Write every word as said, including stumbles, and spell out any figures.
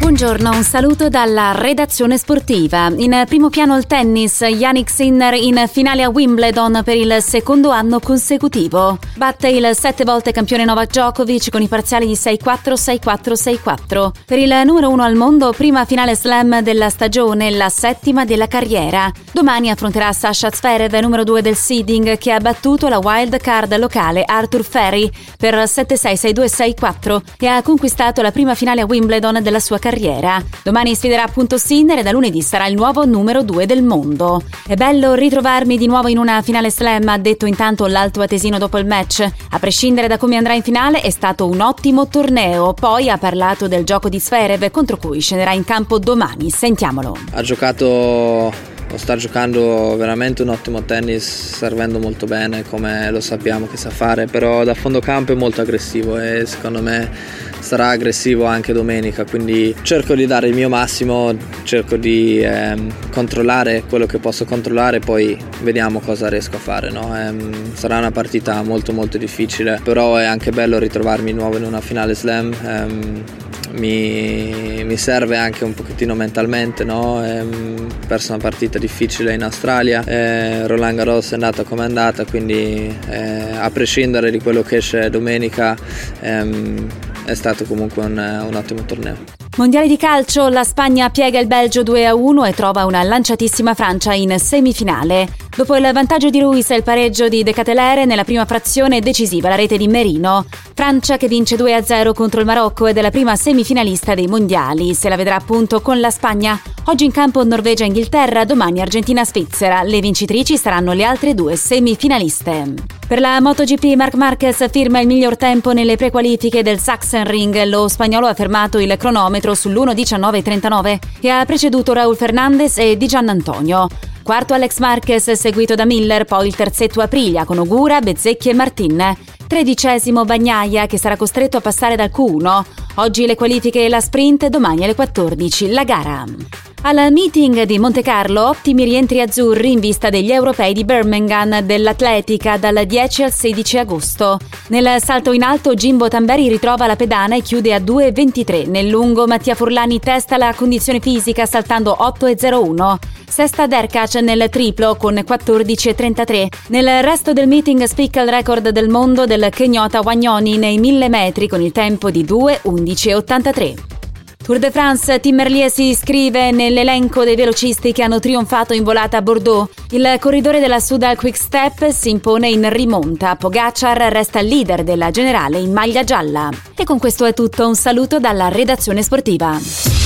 Buongiorno, un saluto dalla redazione sportiva. In primo piano il tennis, Jannik Sinner in finale a Wimbledon per il secondo anno consecutivo. Batte il sette volte campione Novak Djokovic con i parziali di sei quattro, sei quattro, sei quattro. Per il numero uno al mondo, prima finale slam della stagione, la settima della carriera. Domani affronterà Sasha Zverev, numero due del seeding, che ha battuto la wild card locale Arthur Ferry per sette sei, sei due, sei quattro e ha conquistato la prima finale a Wimbledon della sua carriera. Domani sfiderà appunto Sinner e da lunedì sarà il nuovo numero due del mondo. È bello ritrovarmi di nuovo in una finale slam, ha detto intanto l'alto atesino dopo il match. A prescindere da come andrà in finale, è stato un ottimo torneo. Poi ha parlato del gioco di Zverev contro cui scenderà in campo domani. Sentiamolo. Ha giocato o sta giocando veramente un ottimo tennis, servendo molto bene come lo sappiamo che sa fare, però da fondo campo è molto aggressivo e secondo me sarà aggressivo anche domenica, quindi cerco di dare il mio massimo, cerco di ehm, controllare quello che posso controllare, poi vediamo cosa riesco a fare, no? ehm, sarà una partita molto molto difficile, però è anche bello ritrovarmi di nuovo in una finale slam. ehm, Mi, mi serve anche un pochettino mentalmente, no? Ehm, ho perso una partita difficile in Australia, eh, Roland Garros è andata come è andata, quindi eh, a prescindere di quello che esce domenica ehm, è stato comunque un, un ottimo torneo. Mondiale di calcio, la Spagna piega il Belgio due a uno e trova una lanciatissima Francia in semifinale. Dopo il vantaggio di Ruiz e il pareggio di De Ketelaere nella prima frazione, decisiva la rete di Merino. Francia che vince due a zero contro il Marocco ed è la prima semifinalista dei mondiali. Se la vedrà appunto con la Spagna. Oggi in campo Norvegia-Inghilterra, domani Argentina-Svizzera. Le vincitrici saranno le altre due semifinaliste. Per la MotoGP Marc Marquez firma il miglior tempo nelle prequalifiche del Sachsenring. Lo spagnolo ha fermato il cronometro sull'uno diciannove trentanove e ha preceduto Raúl Fernández e Di Giannantonio. Quarto Alex Marquez, seguito da Miller, poi il terzetto Aprilia con Ogura, Bezzecchi e Martin. Tredicesimo Bagnaia, che sarà costretto a passare dal Q uno. Oggi le qualifiche e la sprint, domani alle quattordici la gara. Al meeting di Monte Carlo, ottimi rientri azzurri in vista degli europei di Birmingham dell'atletica dal dieci al sedici agosto. Nel salto in alto Jimbo Tamberi ritrova la pedana e chiude a due e ventitré. Nel lungo Mattia Furlani testa la condizione fisica saltando otto e zero uno. Sesta Derkac nel triplo con quattordici e trentatré. Nel resto del meeting spicca il record del mondo del kenyota Wagnoni nei mille metri con il tempo di due undici e ottantatré. Tour de France, Tim Merlier si iscrive nell'elenco dei velocisti che hanno trionfato in volata a Bordeaux. Il corridore della Soudal Quick Step si impone in rimonta. Pogacar resta leader della generale in maglia gialla. E con questo è tutto, un saluto dalla redazione sportiva.